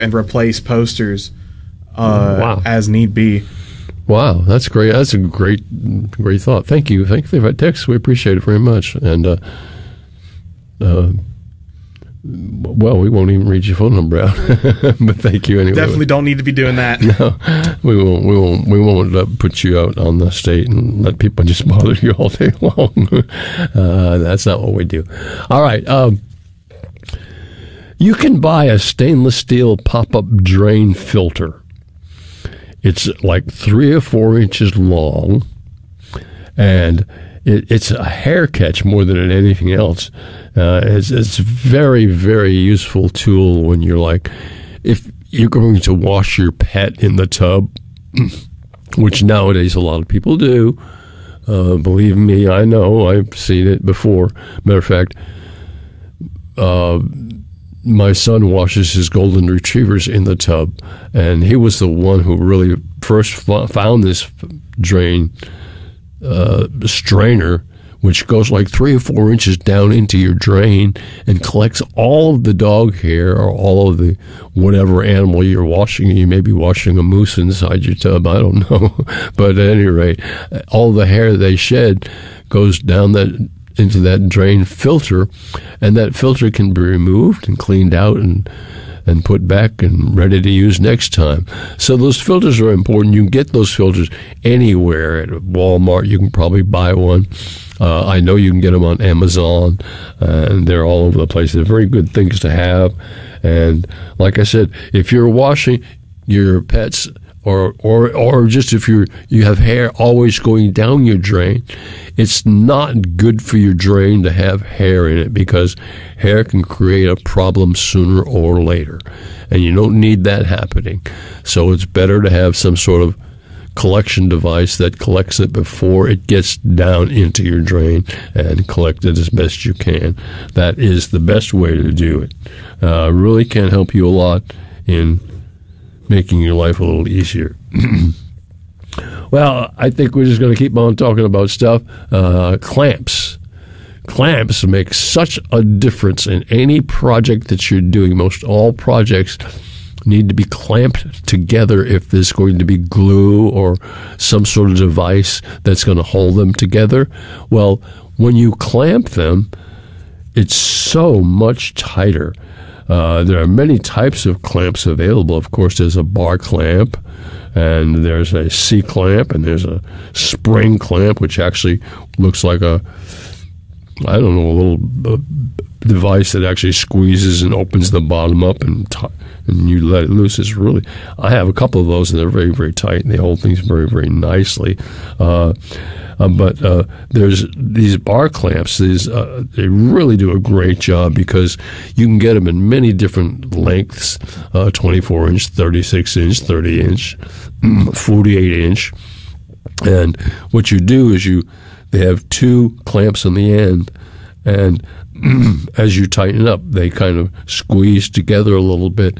and replace posters Wow. as need be. Wow, that's great. That's a great thought. Thank you. Thank you for that text. We appreciate it very much. And well, we won't even read your phone number out, but thank you anyway. Definitely don't need to be doing that. No, we won't put you out on the state and let people just bother you all day long. That's not what we do. All right. You can buy a stainless steel pop-up drain filter. It's like 3 or 4 inches long, and it's a hair catch more than anything else. It's a very, very useful tool when you're like, if you're going to wash your pet in the tub, which nowadays a lot of people do. Believe me, I know. I've seen it before. Matter of fact, my son washes his golden retrievers in the tub, and he was the one who really first found this drain strainer, which goes like 3 or 4 inches down into your drain and collects all of the dog hair or all of the whatever animal you're washing. You may be washing a moose inside your tub, I don't know. But at any rate, all the hair they shed goes down into that drain filter, and that filter can be removed and cleaned out and put back and ready to use next time. So those filters are important. You can get those filters anywhere. At Walmart, you can probably buy one. I know you can get them on Amazon, and they're all over the place. They're very good things to have. And like I said, if you're washing your pets, or just if you have hair always going down your drain, it's not good for your drain to have hair in it, because hair can create a problem sooner or later, and you don't need that happening. So it's better to have some sort of collection device that collects it before it gets down into your drain, and collect it as best you can. That is the best way to do it. Really can help you a lot in making your life a little easier. Well, I think we're just going to keep on talking about stuff. Clamps. Clamps make such a difference in any project that you're doing. Most all projects need to be clamped together if there's going to be glue or some sort of device that's going to hold them together. Well, when you clamp them, it's so much tighter. There are many types of clamps available. Of course, there's a bar clamp, and there's a C-clamp, and there's a spring clamp, which actually looks like a little device that actually squeezes and opens the bottom up, and you let it loose. It's really, I have a couple of those, and they're very, very tight, and they hold things very, very nicely. But there's these bar clamps. They really do a great job, because you can get them in many different lengths, 24-inch, 36-inch, 30-inch, 48-inch. And what you do is they have 2 clamps on the end, and as you tighten up, they kind of squeeze together a little bit,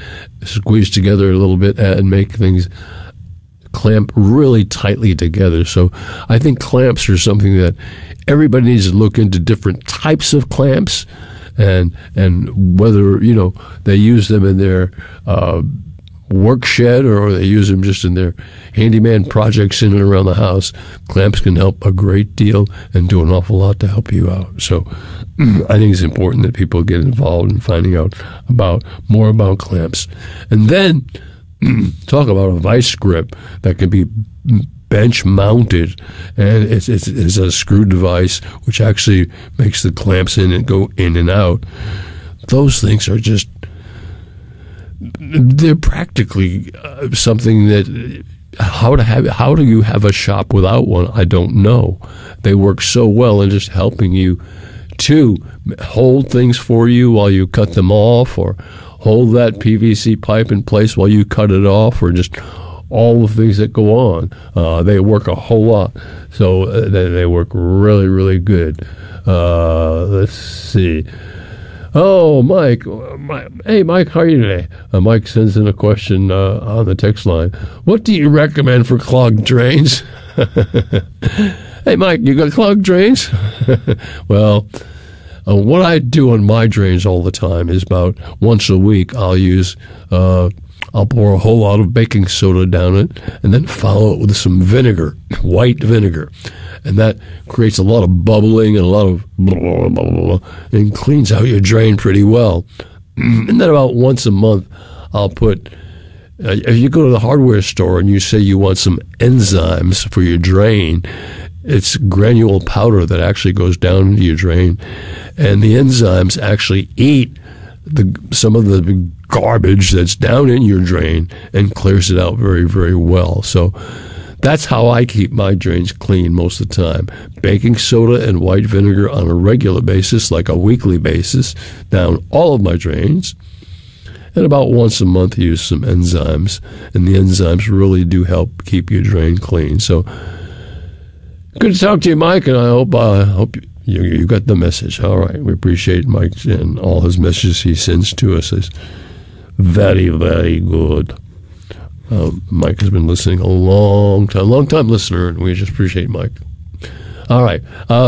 and make things clamp really tightly together. So I think clamps are something that everybody needs to look into, different types of clamps, and whether they use them in their work shed or they use them just in their handyman projects in and around the house. Clamps can help a great deal and do an awful lot to help you out. So I think it's important that people get involved in finding out more about clamps. And then talk about a vice grip that can be bench mounted, and it's a screw device which actually makes the clamps in and go in and out. Those things are they're practically something that how do you have a shop without one? I don't know. They work so well in just helping you to hold things for you while you cut them off, or hold that PVC pipe in place while you cut it off, or just all the things that go on. They work a whole lot. So they work really, really good. Let's see. Oh, Mike. Hey, Mike, how are you today? Mike sends in a question on the text line. What do you recommend for clogged drains? Hey, Mike, you got clogged drains? Well, what I do on my drains all the time is about once a week I'll use I'll pour a whole lot of baking soda down it and then follow it with some vinegar, white vinegar. And that creates a lot of bubbling and a lot of blah, blah, blah, blah, blah, and cleans out your drain pretty well. And then about once a month, I'll put, if you go to the hardware store and you say you want some enzymes for your drain, it's granule powder that actually goes down into your drain. And the enzymes actually eat some of the garbage that's down in your drain and clears it out very, very well. So that's how I keep my drains clean most of the time. Baking soda and white vinegar on a regular basis, like a weekly basis, down all of my drains. And about once a month, use some enzymes. And the enzymes really do help keep your drain clean. So good to talk to you, Mike, and I hope you got the message. All right. We appreciate Mike and all his messages he sends to us. It's very, very good. Mike has been listening a long time listener, and we just appreciate Mike. All right.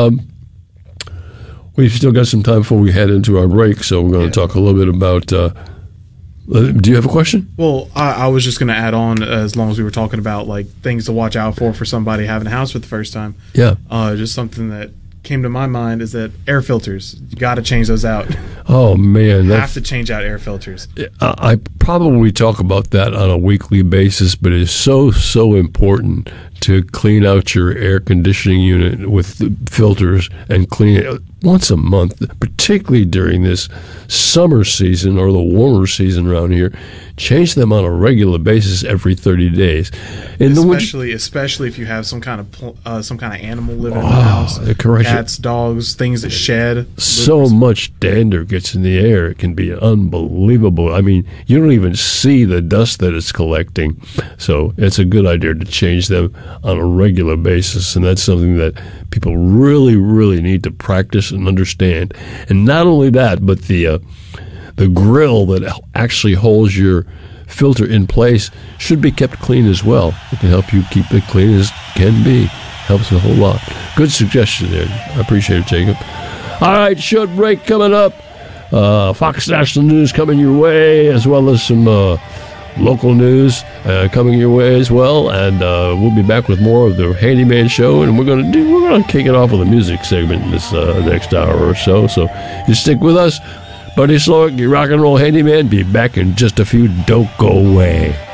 We've still got some time before we head into our break, so we're going to talk a little bit about... do you have a question? Well, I was just going to add on, as long as we were talking about like things to watch out for somebody having a house for the first time. Yeah. Just something that came to my mind is that air filters. You got to change those out. Oh, man. You have to change out air filters. I probably talk about that on a weekly basis, but it's so important to clean out your air conditioning unit with the filters and clean it once a month, particularly during this summer season or the warmer season around here. Change them on a regular basis every 30 days. Especially if you have some kind of animal living in the house. Cats, dogs, things that shed. So much dander gets in the air. It can be unbelievable. I mean, you don't even see the dust that it's collecting. So it's a good idea to change them on a regular basis, and that's something that people really, really need to practice and understand. And not only that, but the grill that actually holds your filter in place should be kept clean as well. It can help you keep it clean as can be. Helps a whole lot. Good suggestion there. I appreciate it, Jacob. All right, short break coming up. Fox National News coming your way, as well as some local news coming your way as well. And we'll be back with more of the Handyman Show, and we're gonna kick it off with a music segment this next hour or so. So you stick with us. Buddy Slowick, your rock and roll handyman. Be back in just a few. Don't go away.